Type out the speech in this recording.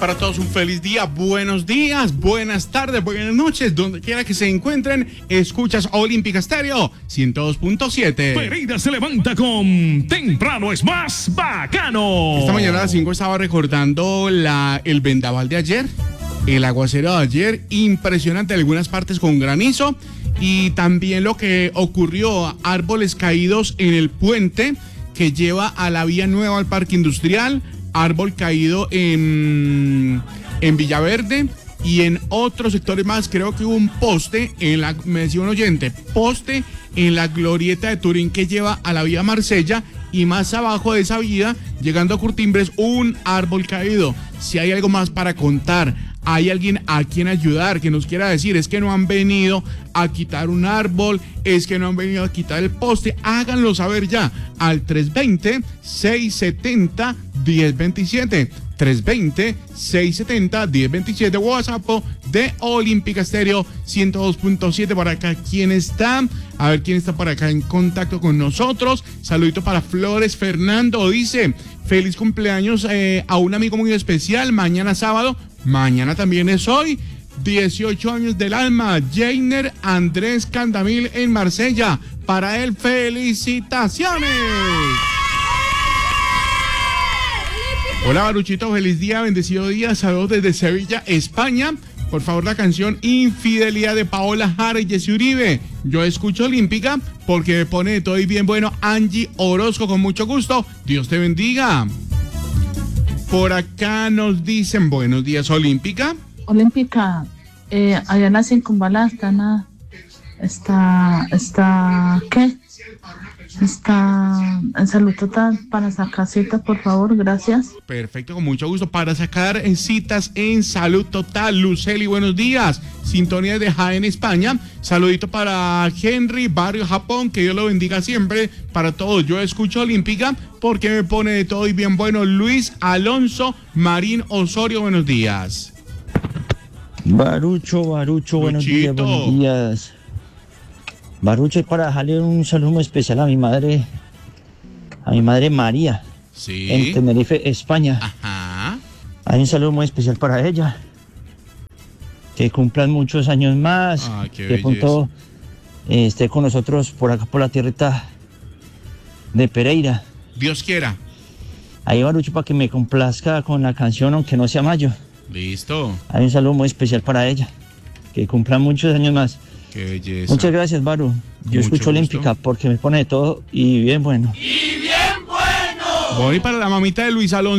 para todos un feliz día, buenos días, buenas tardes, buenas noches, donde quiera que se encuentren. Escuchas Olímpica Estéreo 102.7. Pereira se levanta con Temprano es más bacano. Esta mañana a las 5 estaba recordando el vendaval de ayer, el aguacero de ayer, impresionante, algunas partes con granizo, y también lo que ocurrió, árboles caídos en el puente que lleva a la vía nueva al Parque Industrial, árbol caído en Villaverde y en otros sectores más. Creo que hubo un poste me decía un oyente, poste en la glorieta de Turín que lleva a la vía Marsella, y más abajo de esa vía, llegando a Curtimbres, un árbol caído. Si hay algo más para contar, hay alguien a quien ayudar, que nos quiera decir, es que no han venido a quitar un árbol, es que no han venido a quitar el poste, háganlo saber ya al 320-670-1027. 320-670-1027, WhatsApp de Olímpica Estéreo 102.7. Por acá, ¿quién está? A ver quién está por acá en contacto con nosotros. Saludito para Flores Fernando, dice, feliz cumpleaños a un amigo muy especial, mañana sábado, mañana también es hoy, 18 años del alma, Jainer Andrés Candamil en Marsella, para él, felicitaciones. Hola Baruchito, feliz día, bendecido día, saludos desde Sevilla, España. Por favor, la canción Infidelidad de Paola Jara y Jessy Uribe. Yo escucho Olímpica porque me pone de todo y bien bueno. Angie Orozco, con mucho gusto, Dios te bendiga. Por acá nos dicen, buenos días Olímpica. Olímpica, allá en la Circunvala ¿qué? Está en Salud Total para sacar citas, por favor, gracias. Perfecto, con mucho gusto. Para sacar citas en Salud Total. Luceli, buenos días. Sintonía de Jaén, España. Saludito para Henry, Barrio Japón. Que Dios lo bendiga siempre para todos. Yo escucho Olímpica porque me pone de todo y bien bueno. Luis Alonso Marín Osorio, buenos días. Barucho, buenos días. Barucho, es para dejarle un saludo muy especial a mi madre María, sí, en Tenerife, España. Ajá. Hay un saludo muy especial para ella. Que cumplan muchos años más. Qué de pronto esté con nosotros por acá, por la tierrita de Pereira. Dios quiera. Ahí, Barucho, para que me complazca con la canción, aunque no sea mayo. Listo. Hay un saludo muy especial para ella. Que cumplan muchos años más. Qué belleza. Muchas gracias, Baru. Yo escucho Olímpica porque me pone de todo y bien bueno. Voy para la mamita de Luis Alonso.